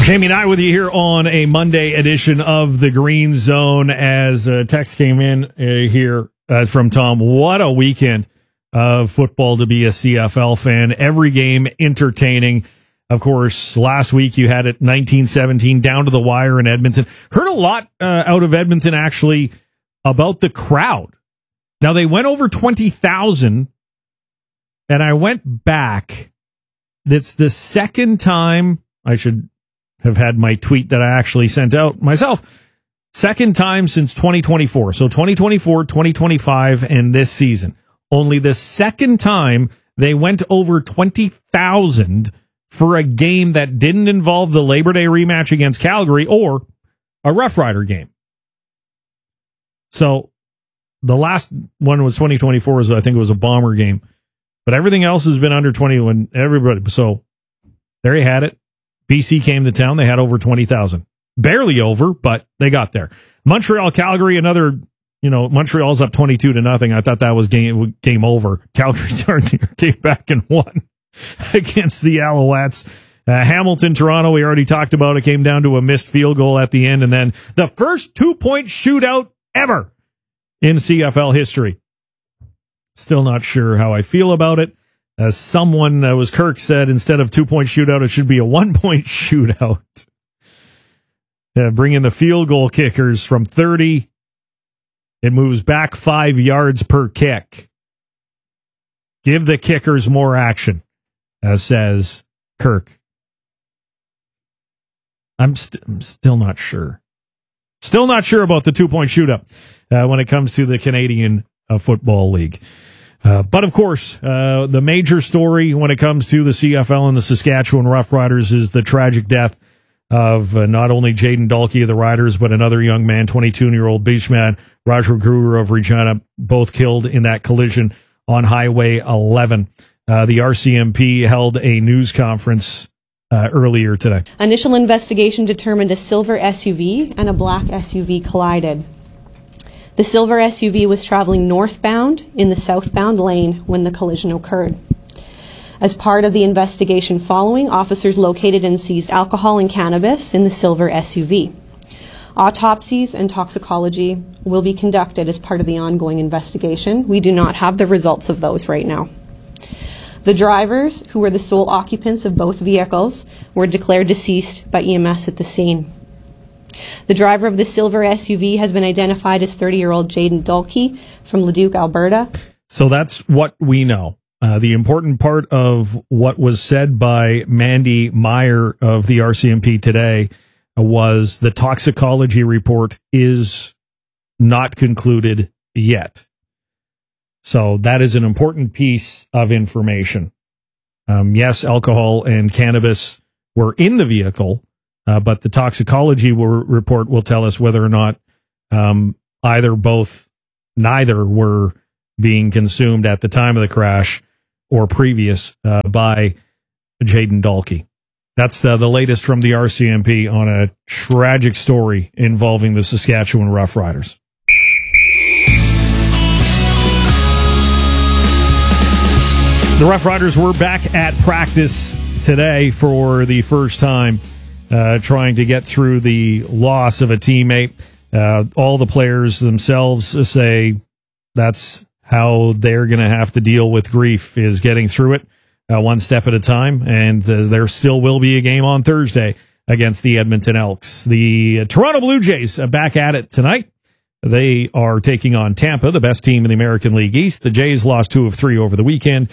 Jamie and I with you here on a Monday edition of the Green Zone. As a text came in here from Tom, what a weekend of football to be a CFL fan. Every game entertaining. Of course, last week you had it 19-17 down to the wire in Edmonton. Heard a lot out of Edmonton actually about the crowd. Now they went over 20,000, and I went back. That's the second time. I should have had my tweet that I actually sent out myself. Second time since 2024. So 2024, 2025, and this season. Only the second time they went over 20,000 for a game that didn't involve the Labor Day rematch against Calgary or a Rough Rider game. So the last one was 2024. I think it was a Bomber game. But everything else has been under 20 when everybody. So there you had it. BC came to town. They had over 20,000. Barely over, but they got there. Montreal, Calgary, another, Montreal's up 22-0. I thought that was game over. Calgary came back and won against the Alouettes. Hamilton, Toronto, we already talked about it. Came down to a missed field goal at the end. And then the first 2-point shootout ever in CFL history. Still not sure how I feel about it. As someone, was Kirk said, instead of 2-point shootout, it should be a 1-point shootout. Bring in the field goal kickers from 30. It moves back 5 yards per kick. Give the kickers more action, says Kirk. I'm still not sure. Still not sure about the 2-point shootout when it comes to the Canadian Football League. But of course, the major story when it comes to the CFL and the Saskatchewan Roughriders is the tragic death of not only Jayden Dalkey of the Riders, but another young man, 22-year-old beachman, Roger Gruber of Regina, both killed in that collision on Highway 11. The RCMP held a news conference earlier today. Initial investigation determined a silver SUV and a black SUV collided. The silver SUV was traveling northbound in the southbound lane when the collision occurred. As part of the investigation following, officers located and seized alcohol and cannabis in the silver SUV. Autopsies and toxicology will be conducted as part of the ongoing investigation. We do not have the results of those right now. The drivers, who were the sole occupants of both vehicles, were declared deceased by EMS at the scene. The driver of the silver SUV has been identified as 30-year-old Jayden Dalkey from Leduc, Alberta. So that's what we know. The important part of what was said by Mandy Meyer of the RCMP today was the toxicology report is not concluded yet. So that is an important piece of information. Yes, alcohol and cannabis were in the vehicle, but the toxicology report will tell us whether or not neither were being consumed at the time of the crash or previous by Jayden Dalkey. That's the latest from the RCMP on a tragic story involving the Saskatchewan Roughriders. The Roughriders were back at practice today for the first time, trying to get through the loss of a teammate. All the players themselves say that's how they're going to have to deal with grief, is getting through it one step at a time. And there still will be a game on Thursday against the Edmonton Elks. The Toronto Blue Jays are back at it tonight. They are taking on Tampa, the best team in the American League East. The Jays lost 2 of 3 over the weekend,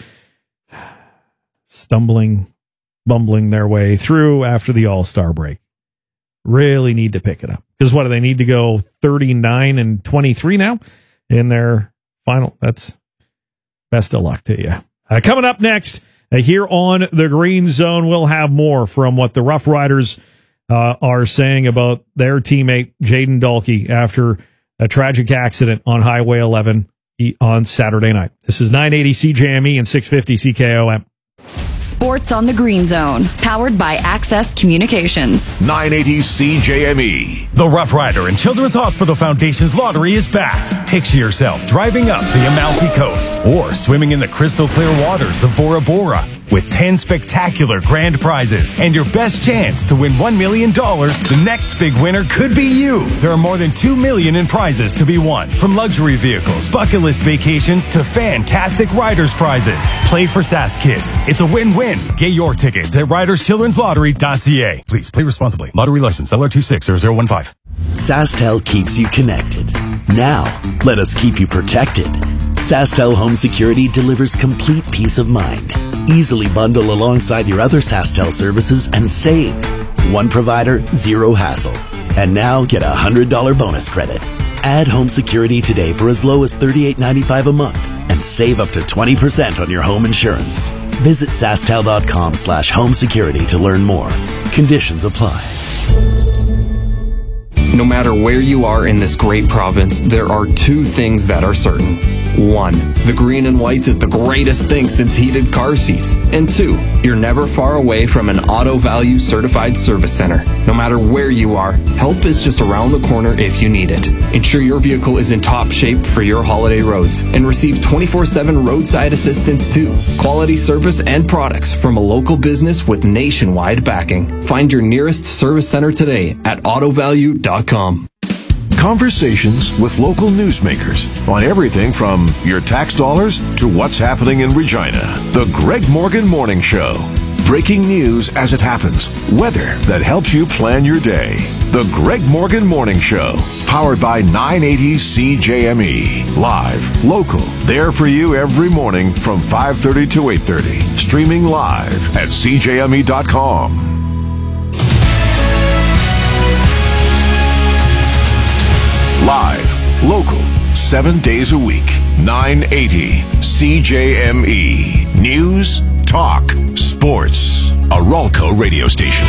bumbling their way through after the All-Star break. Really need to pick it up. Because what do they need to go 39-23 now in their final? That's best of luck to you. Coming up next, here on the Green Zone, we'll have more from what the Rough Riders are saying about their teammate Jayden Dalkey after a tragic accident on Highway 11 on Saturday night. This is 980 CJME and 650 CKOM. Sports on the Green Zone, powered by Access Communications. 980 CJME. The Rough Rider and Children's Hospital Foundation's lottery is back. Picture yourself driving up the Amalfi Coast or swimming in the crystal clear waters of Bora Bora. with 10 spectacular grand prizes and your best chance to win $1 million. The next big winner could be you. There are more than $2 million in prizes to be won, from luxury vehicles, bucket list vacations to fantastic riders prizes. Play for SAS Kids. It's a win-win. Get your tickets at riderschildrenslottery.ca. Please play responsibly. Lottery license LR260015. SaskTel keeps you connected. Now, let us keep you protected. SaskTel Home Security delivers complete peace of mind. Easily bundle alongside your other SaskTel services and save. One provider, zero hassle. And now get a $100 bonus credit. Add home security today for as low as $38.95 a month and save up to 20% on your home insurance. Visit SaskTel.com/home security to learn more. Conditions apply. No matter where you are in this great province, there are two things that are certain. 1. The green and whites is the greatest thing since heated car seats. And 2. You're never far away from an Auto Value certified service center. No matter where you are, help is just around the corner if you need it. Ensure your vehicle is in top shape for your holiday roads and receive 24/7 roadside assistance too. Quality service and products from a local business with nationwide backing. Find your nearest service center today at autovalue.com. Conversations with local newsmakers on everything from your tax dollars to what's happening in Regina. The Greg Morgan Morning Show. Breaking news as it happens. Weather that helps you plan your day. The Greg Morgan Morning Show. Powered by 980 CJME. Live, local, there for you every morning from 5:30 to 8:30. Streaming live at CJME.com. Live, local, 7 days a week, 980 CJME. News, talk, sports. A Ralco radio station.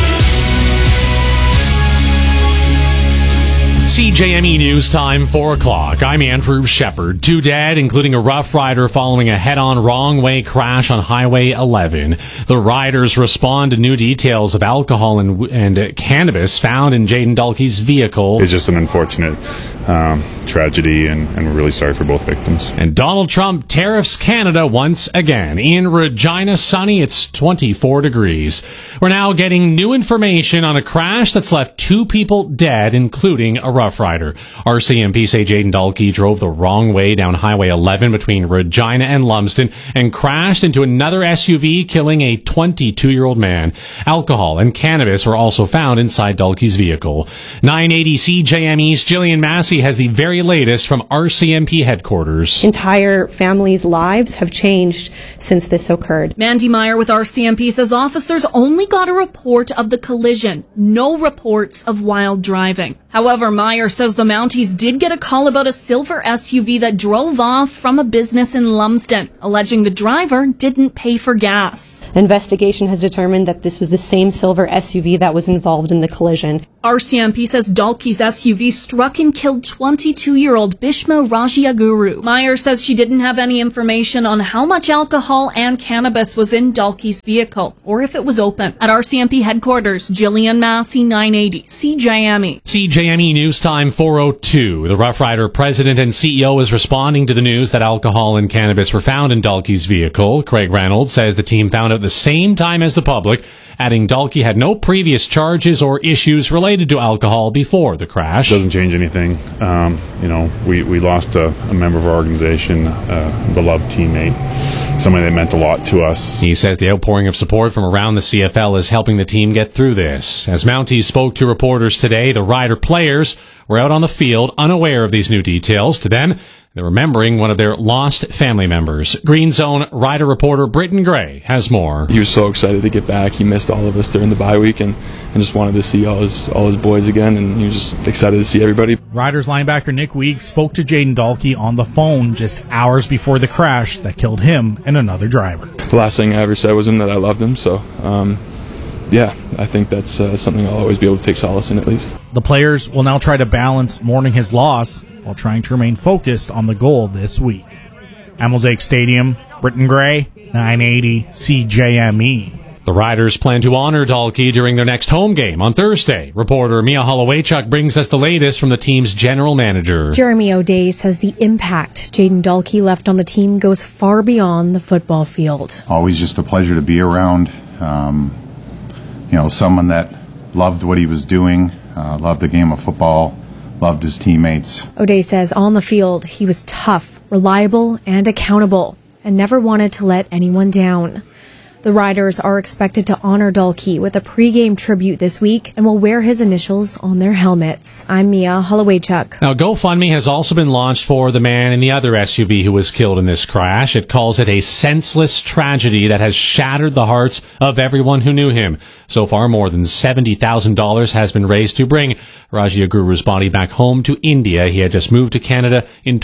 CJME News Time, 4 o'clock. I'm Andrew Shepard. 2 dead, including a Rough Rider following a head-on wrong-way crash on Highway 11. The riders respond to new details of alcohol and cannabis found in Jaden Dalkey's vehicle. It's just an unfortunate tragedy, and we're really sorry for both victims. And Donald Trump tariffs Canada once again. In Regina, sunny, it's 24 degrees. We're now getting new information on a crash that's left 2 people dead, including a Rough Rider. RCMP say Jaden Dalkey drove the wrong way down Highway 11 between Regina and Lumsden and crashed into another SUV, killing a 22-year-old man. Alcohol and cannabis were also found inside Dalkey's vehicle. 980 CJME's Jillian Massey has the very latest from RCMP headquarters. Entire families' lives have changed since this occurred. Mandy Meyer with RCMP says officers only got a report of the collision, no reports of wild driving. However, Meyer says the Mounties did get a call about a silver SUV that drove off from a business in Lumsden, alleging the driver didn't pay for gas. Investigation has determined that this was the same silver SUV that was involved in the collision. RCMP says Dalkey's SUV struck and killed 22-year-old Bhishma Rajiaguru. Meyer says she didn't have any information on how much alcohol and cannabis was in Dalkey's vehicle, or if it was open. At RCMP headquarters, Jillian Massey, 980 CJME. CJME News Time, 4:02. The Rough Rider president and CEO is responding to the news that alcohol and cannabis were found in Dalkey's vehicle. Craig Reynolds says the team found out the same time as the public, adding Dalkey had no previous charges or issues related to alcohol before the crash. Doesn't change anything. We lost a member of our organization, a beloved teammate, somebody that meant a lot to us. He says the outpouring of support from around the CFL is helping the team get through this. As Mounties spoke to reporters today, the Rider players were out on the field unaware of these new details. To them, they're remembering one of their lost family members. Green Zone Rider reporter Britton Gray has more. He was so excited to get back. He missed all of us during the bye week and just wanted to see all his boys again, and he was just excited to see everybody. Riders linebacker Nick Weig spoke to Jaden Dalkey on the phone just hours before the crash that killed him and another driver. The last thing I ever said was that I loved him, so I think that's something I'll always be able to take solace in, at least. The players will now try to balance mourning his loss while trying to remain focused on the goal this week. At Mosaic Stadium, Britton Gray, 980 CJME. The Riders plan to honor Dalkey during their next home game on Thursday. Reporter Mia Holowaychuk brings us the latest from the team's general manager. Jeremy O'Day says the impact Jayden Dalkey left on the team goes far beyond the football field. Always just a pleasure to be around. Someone that loved what he was doing, loved the game of football, loved his teammates. O'Day says on the field he was tough, reliable, and accountable, and never wanted to let anyone down. The Riders are expected to honor Dalkey with a pregame tribute this week and will wear his initials on their helmets. I'm Mia Holowaychuk. Now, GoFundMe has also been launched for the man in the other SUV who was killed in this crash. It calls it a senseless tragedy that has shattered the hearts of everyone who knew him. So far, more than $70,000 has been raised to bring Rajiaguru's body back home to India. He had just moved to Canada in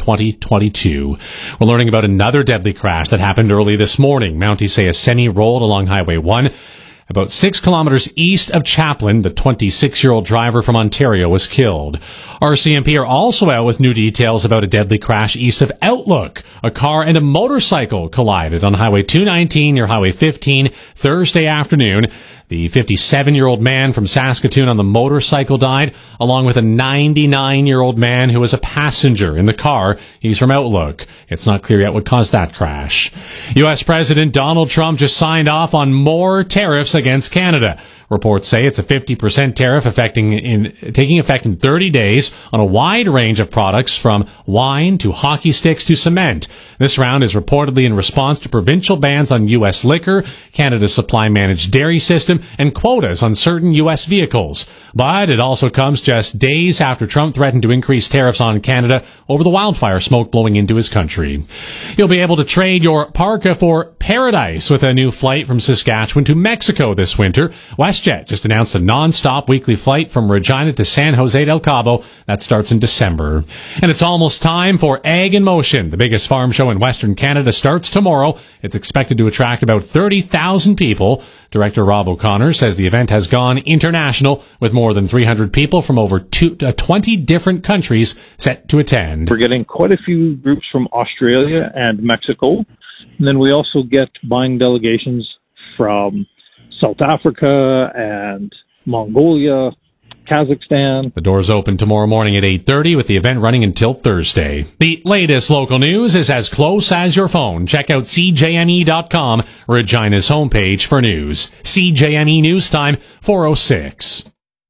2022. We're learning about another deadly crash that happened early this morning. Mounties say a semi rolled along Highway 1. About 6 kilometers east of Chaplin, the 26-year-old driver from Ontario was killed. RCMP are also out with new details about a deadly crash east of Outlook. A car and a motorcycle collided on Highway 219 near Highway 15 Thursday afternoon. The 57-year-old man from Saskatoon on the motorcycle died, along with a 99-year-old man who was a passenger in the car. He's from Outlook. It's not clear yet what caused that crash. U.S. President Donald Trump just signed off on more tariffs against Canada. Reports say it's a 50% tariff taking effect in 30 days on a wide range of products from wine to hockey sticks to cement. This round is reportedly in response to provincial bans on U.S. liquor, Canada's supply-managed dairy system, and quotas on certain U.S. vehicles. But it also comes just days after Trump threatened to increase tariffs on Canada over the wildfire smoke blowing into his country. You'll be able to trade your parka for paradise with a new flight from Saskatchewan to Mexico this winter. WestJet just announced a non-stop weekly flight from Regina to San Jose del Cabo. That starts in December. And it's almost time for Ag in Motion. The biggest farm show in Western Canada starts tomorrow. It's expected to attract about 30,000 people. Director Rob O'Connor says the event has gone international with more than 300 people from over 20 different countries set to attend. We're getting quite a few groups from Australia and Mexico. And then we also get buying delegations from South Africa and Mongolia, Kazakhstan. The doors open tomorrow morning at 8:30 with the event running until Thursday. The latest local news is as close as your phone. Check out CJME.com, Regina's homepage for news. CJME News Time, 4:06.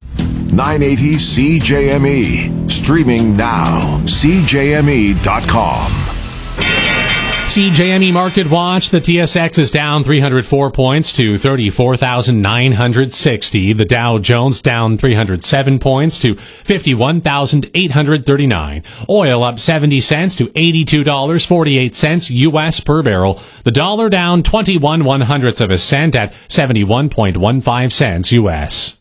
980 CJME. Streaming now. CJME.com. CJME Market Watch, the TSX is down 304 points to 34,960. The Dow Jones down 307 points to 51,839. Oil up 70 cents to $82.48 U.S. per barrel. The dollar down 21/100ths of a cent at 71.15 cents U.S.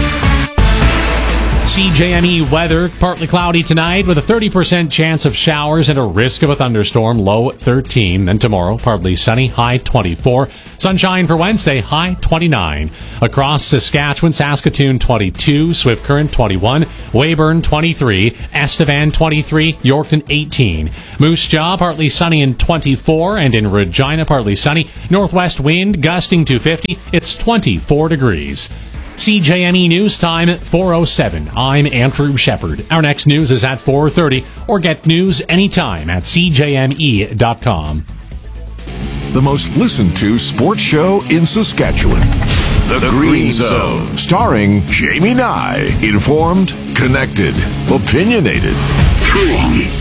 CJME weather, partly cloudy tonight with a 30% chance of showers and a risk of a thunderstorm, low 13. Then tomorrow, partly sunny, high 24. Sunshine for Wednesday, high 29. Across Saskatchewan, Saskatoon 22, Swift Current 21, Weyburn 23, Estevan 23, Yorkton 18. Moose Jaw, partly sunny and 24, and in Regina, partly sunny. Northwest wind gusting to 50. It's 24 degrees. CJME News Time, 4:07. I'm Andrew Shepard. Our next news is at 4:30, or get news anytime at CJME.com. The most listened to sports show in Saskatchewan. The Green Zone. Starring Jamie Nye. Informed, connected, opinionated. 3